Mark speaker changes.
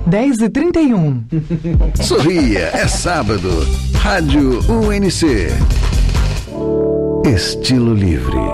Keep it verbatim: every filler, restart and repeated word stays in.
Speaker 1: dez e trinta e um.
Speaker 2: Sorria, é sábado. Rádio U N C. Estilo livre.